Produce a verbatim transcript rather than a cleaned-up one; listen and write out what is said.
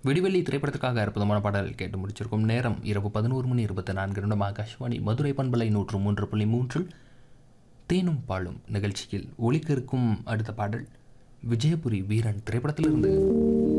விடிவெள்ளி திரைப்படத்துக்காக அற்புதமான பாடல் கேட்டு முடிச்சிருக்கும். நேரம் இரவு பதினோரு மணி இருபத்தி நான்கு நிமிடம். ஆகாஷ்வாணி மதுரை பண்பலை நூற்று மூன்று புள்ளி மூன்றில் தேனும் பாலும் நிகழ்ச்சியில் ஒலிக்க இருக்கும் அடுத்த பாடல் விஜயபுரி வீரன் திரைப்படத்திலிருந்து.